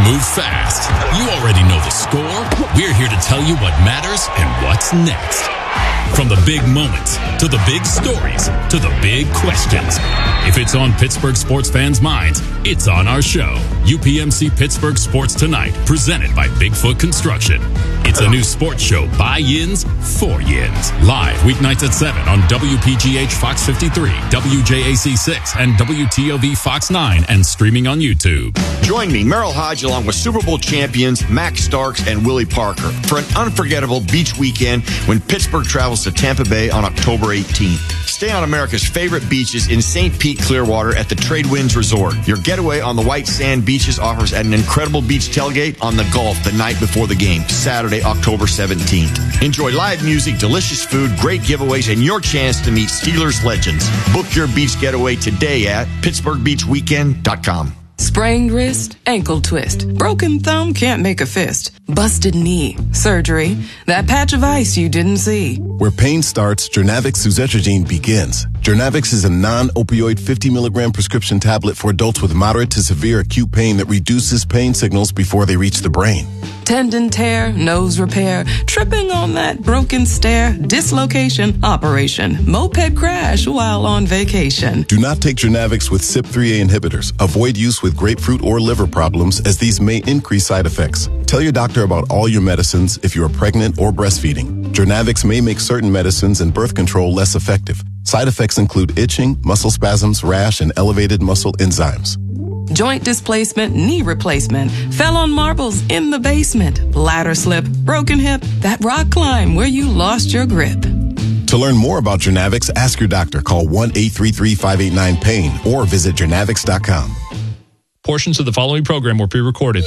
move fast. You already know the score. We're here to tell you what matters and what's next. From the big moments to the big stories to the big questions. If it's on Pittsburgh sports fans' minds, it's on our show. UPMC Pittsburgh Sports Tonight, presented by Bigfoot Construction. It's a new sports show by Yins for Yins. Live weeknights at 7 on WPGH Fox 53, WJAC 6, and WTOV Fox 9, and streaming on YouTube. Join me, Merrill Hodge, along with Super Bowl champions Max Starks and Willie Parker for an unforgettable beach weekend when Pittsburgh travels to Tampa Bay on October 18th. Stay on America's favorite beaches in St. Pete, Clearwater at the Tradewinds Resort. Your getaway on the white sand beaches offers an incredible beach tailgate on the Gulf the night before the game, Saturday, October 17th. Enjoy live music, delicious food, great giveaways, and your chance to meet Steelers legends. Book your beach getaway today at PittsburghBeachWeekend.com. Sprained wrist, ankle twist, broken thumb, can't make a fist, busted knee, surgery, that patch of ice you didn't see. Where pain starts, Jernavix suzetrigine begins. Jernavix is a non-opioid 50-milligram prescription tablet for adults with moderate to severe acute pain that reduces pain signals before they reach the brain. Tendon tear, nose repair, tripping on that broken stair, dislocation, operation, moped crash while on vacation. Do not take Jernavix with CYP3A inhibitors. Avoid use with grapefruit or liver problems, as these may increase side effects. Tell your doctor about all your medicines if you are pregnant or breastfeeding. Jernavix may make certain medicines and birth control less effective. Side effects include itching, muscle spasms, rash, and elevated muscle enzymes. Joint displacement, knee replacement, fell on marbles in the basement, ladder slip, broken hip, that rock climb where you lost your grip. To learn more about Jernavix, ask your doctor. Call 1-833-589-PAIN or visit Jernavix.com. Portions of the following program were pre-recorded.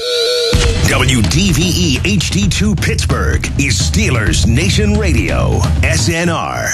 WDVE HD2 Pittsburgh is Steelers Nation Radio, SNR.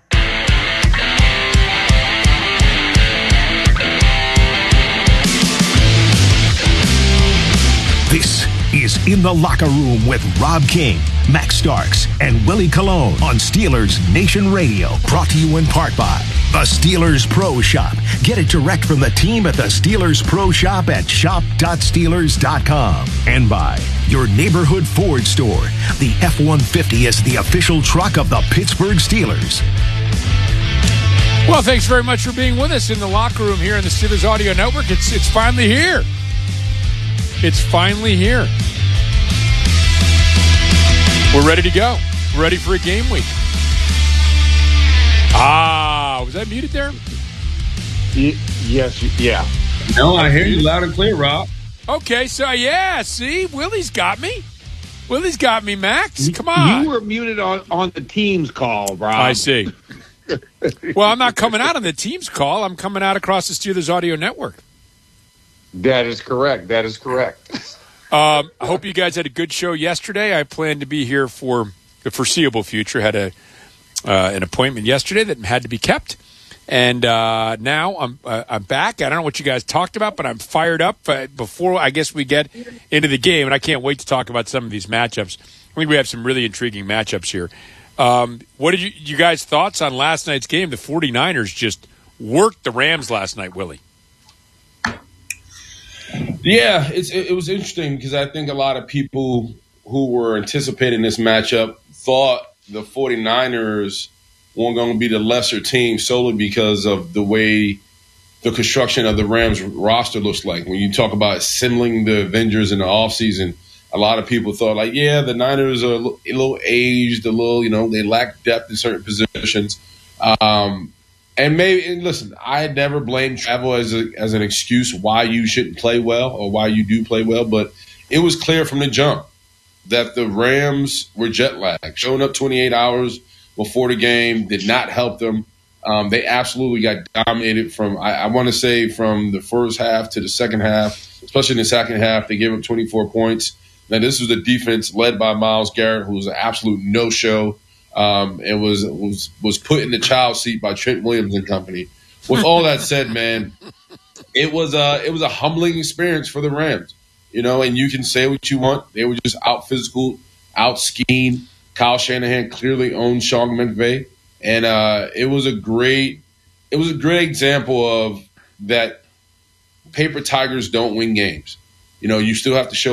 This is In the Locker Room with Rob King, Max Starks, and Willie Colon on Steelers Nation Radio. Brought to you in part by the Steelers Pro Shop. Get it direct from the team at the Steelers Pro Shop at shop.steelers.com. And by your neighborhood Ford store. The F-150 is the official truck of the Pittsburgh Steelers. Well, thanks very much for being with us in the locker room here in the Steelers Audio Network. It's finally here. It's finally here. We're ready to go. We're ready for a game week. Was that muted there? Yes, yeah. No, I hear you loud and clear, Rob. Okay, so yeah, see, Willie's got me. Willie's got me, Max. Come on. You were muted on the Teams call, Rob. I see. Well, I'm not coming out on the Teams call. I'm coming out across the Steelers Audio Network. That is correct. I hope you guys had a good show yesterday. I plan to be here for the foreseeable future. Had an appointment yesterday that had to be kept, and now I'm back. I don't know what you guys talked about, but I'm fired up before I guess we get into the game, and I can't wait to talk about some of these matchups. I think we have some really intriguing matchups here. What did you guys' thoughts on last night's game? The 49ers just worked the Rams last night, Willie. Yeah, it was interesting because I think a lot of people who were anticipating this matchup thought the 49ers weren't going to be the lesser team solely because of the way the construction of the Rams roster looks like. When you talk about assembling the Avengers in the offseason, a lot of people thought, like, yeah, the Niners are a little aged, they lack depth in certain positions. And listen, I never blamed travel as an excuse why you shouldn't play well or why you do play well, but it was clear from the jump that the Rams were jet lagged. Showing up 28 hours before the game did not help them. They absolutely got dominated from, I want to say, from the first half to the second half, especially in the second half. They gave up 24 points. Now, this was a defense led by Myles Garrett, who was an absolute no-show. It was put in the child seat by Trent Williams and company. With all that said, man, it was a humbling experience for the Rams. And you can say what you want. They were just out physical, out schemed. Kyle Shanahan clearly owned Sean McVay, and it was a great example of that. Paper tigers don't win games. You still have to show